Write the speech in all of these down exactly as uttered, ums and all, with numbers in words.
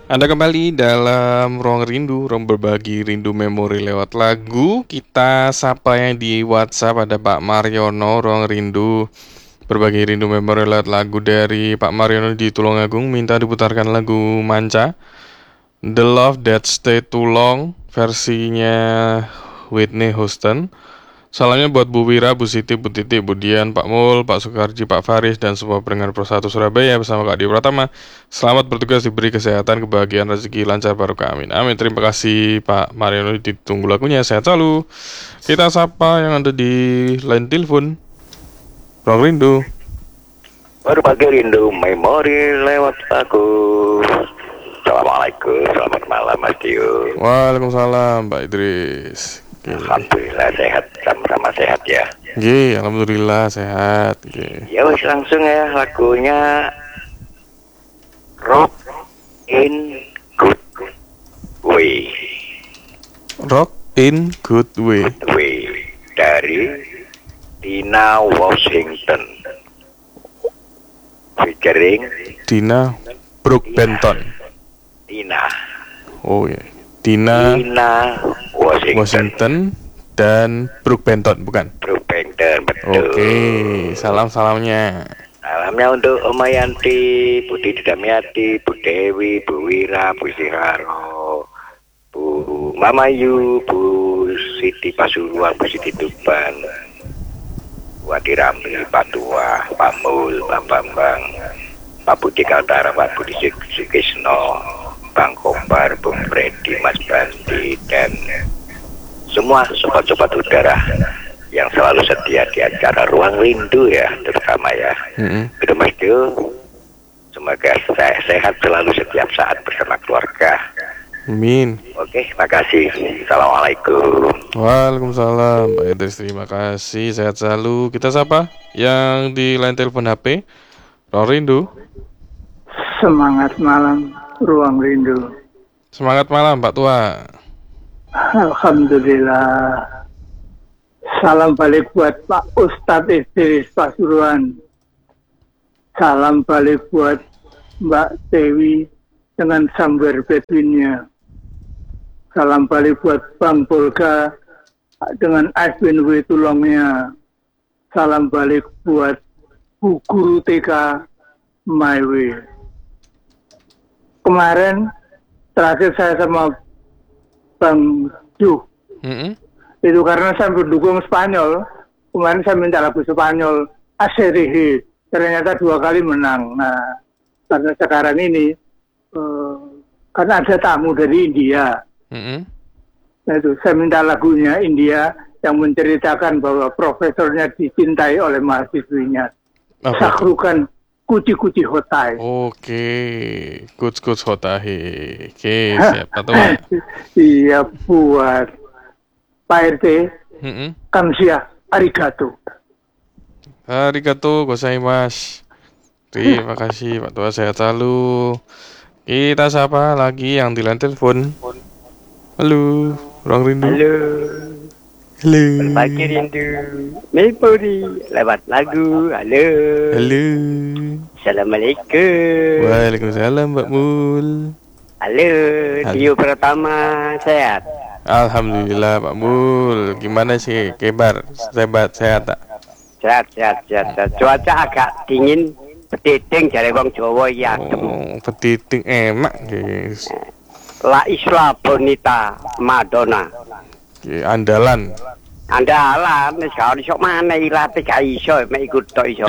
Anda kembali dalam Ruang Rindu, ruang berbagi rindu memori lewat lagu. Kita sapa yang di WhatsApp ada Pak Mariono, Ruang Rindu. Berbagi rindu memori lewat lagu dari Pak Mariono di Tulungagung. Minta diputarkan lagu Manca, The Love That Stayed Too Long, versinya Whitney Houston. Salamnya buat Bu Wira, Bu Siti, Bu Titi, Bu Dian, Pak Mul, Pak Sukarji, Pak Faris, dan semua pendengar Pro satu Surabaya bersama Kak Dio Pratama. Selamat bertugas, diberi kesehatan, kebahagiaan, rezeki, lancar, barokah, amin. Amin. Terima kasih Pak Mariano, ditunggu lagunya, sehat selalu. Kita sapa yang ada di line telepon. Ruang Rindu. Berbagi rindu memori lewat lagu. Assalamualaikum, selamat malam Mas Dio. Waalaikumsalam Pak Idris. Oke. Alhamdulillah sehat, sama-sama sehat ya. Ye, alhamdulillah sehat. Ye. Ya wis langsung ya lagunya Rock in Good Way. Rock in Good Way. Good Way dari Dina Washington. Featuring Dina Brooke Benton. Dina. Oh ya. Dina, Dina Washington. Washington dan Brooke Benton, bukan? Brooke Benton, betul. Oke, salam-salamnya. Salamnya untuk Oma Yanti, Bu Didi Damiati, Bu Dewi, Bu Wira, Bu Siharo, Bu Mama Yu, Bu Siti Pasuruan, Bu Siti Tuban, Bu Adi Ramli, Pak Tua, Pak Mul, Pak Bambang, Pak Budi Kaltara, Pak Budi Sukisno, Bang Kobar, Bung Freddy, Mas Bandi, dan semua sobat-sobat udara yang selalu setia di acara Ruang Rindu ya, terutama ya. Mm-hmm. Gitu Mas Dio, semoga saya sehat selalu setiap saat bersama keluarga. Amin. Oke, makasih. Assalamualaikum. Waalaikumsalam Pak Idris, terima kasih, sehat selalu. Kita sapa yang di line telepon H P. Ruang Rindu. Semangat malam Ruang Rindu. Semangat malam Pak Tua. Alhamdulillah. Salam balik buat Pak Ustadz Idris Pasuruan. Salam balik buat Mbak Dewi dengan sambar bedwinnya. Salam balik buat Bang Bolga dengan Ice Win W tulongnya. Salam balik buat Bu Guru T K My Way. Kemarin terakhir saya sama Bang Ju, Mm-hmm. itu karena saya mendukung Spanyol. Kemarin saya minta lagu Spanyol, Aserehe. Ternyata dua kali menang. Nah, karena sekarang ini uh, karena ada tamu dari India. Mm-hmm. Nah, itu saya minta lagunya India yang menceritakan bahwa profesornya dicintai oleh mahasiswinya. Apa? Sakrukan kuci-kuci hotai. Oke, kuts-kuts hotahe. Oke, siap Pak Tua. Iya, buat Pak R T. Mm-hmm. Kamsia, arigato. Arigato gozaimasu. Terima kasih Pak Tua, sehat selalu. Kita sapa lagi yang di line telepon. Halo, Ruang Rindu. Halo. Halo. Berbagi rindu memori lewat lagu. Halo. Halo. Assalamualaikum. Waalaikumsalam Mbak Mul. Halo, Dio Pratama, sehat? Alhamdulillah Pak Mul. Gimana sih kabar? Sehat sehat tak? Sehat, sehat, sehat, sehat. Cuaca agak dingin, petiting dari wong Jawa ya. Oh, petiting emak guys. La Isla Bonita Madonna. Oke, andalan. Andalan, sekarang sok mana ilatih gak iso, mek ikut tok iso.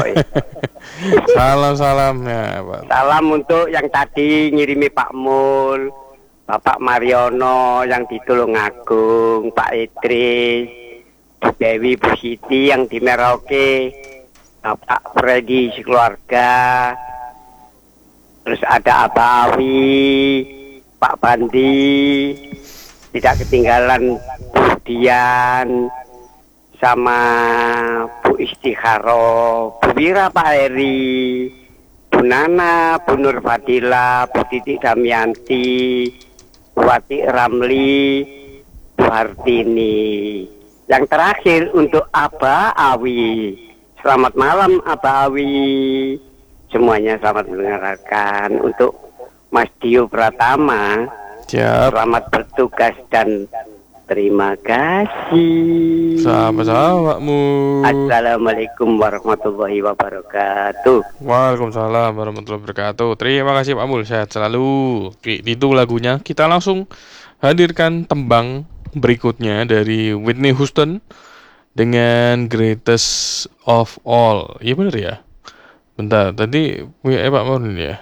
Salam-salamnya Pak. Salam untuk yang tadi ngirimi Pak Mul, Bapak Mariono yang di Tulungagung, Pak Idris, Bu Dewi, Bu Siti yang di Merauke, Bapak Freddy sekeluarga, terus ada Abawi, Pak Bandi, tidak ketinggalan Bu Dian, sama Bu Istikharo, Bu Wira, Pak Eri, Bu Nana, Bu Nur Fadila, Bu Titi Damianti, Bu Wati Ramli, Bu Hartini. Yang terakhir untuk Aba Awi. Selamat malam Aba Awi. Semuanya selamat mendengarkan. Untuk Mas Dio Pratama. Siap. Selamat bertugas dan terima kasih. Sama-sama, Mu. Assalamualaikum warahmatullahi wabarakatuh. Waalaikumsalam warahmatullahi wabarakatuh. Terima kasih Pak Mul, sehat selalu. Oke, itu lagunya. Kita langsung hadirkan tembang berikutnya dari Whitney Houston dengan Greatest of All. Iya bener ya? Bentar, tadi punya eh, Pak Mul ya?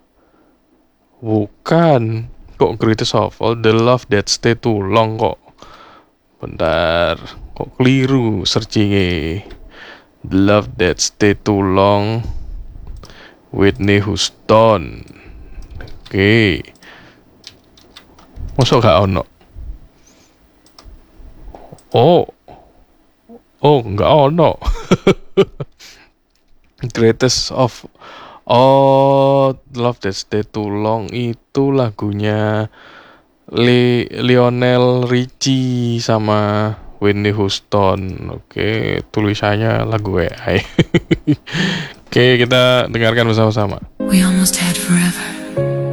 Bukan. Kok Greatest of All? The Love That Stay Too Long kok. Bentar, kok keliru searchingnya. The Love That Stay Too Long, Whitney Houston. Oke. Masa gak ono? Oh. Oh, gak ono. Greatest of Oh, Love That Stay Too Long itu lagunya Le Lionel Richie sama Whitney Houston. Oke, tulisannya lagu W I. Oke, kita dengarkan bersama-sama. We almost had forever.